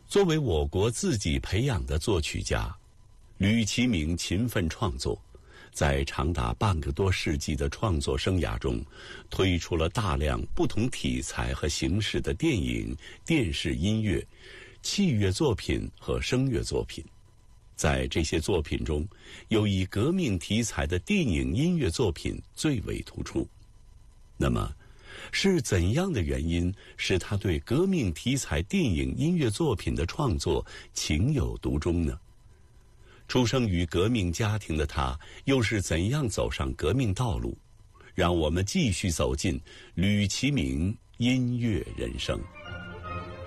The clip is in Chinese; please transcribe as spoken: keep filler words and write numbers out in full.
作为我国自己培养的作曲家，吕其明勤奋创作，在长达半个多世纪的创作生涯中，推出了大量不同题材和形式的电影、电视音乐、器乐作品和声乐作品。在这些作品中，有以革命题材的电影音乐作品最为突出。那么，是怎样的原因使他对革命题材电影音乐作品的创作情有独钟呢？出生于革命家庭的他，又是怎样走上革命道路？让我们继续走进吕其明音乐人生。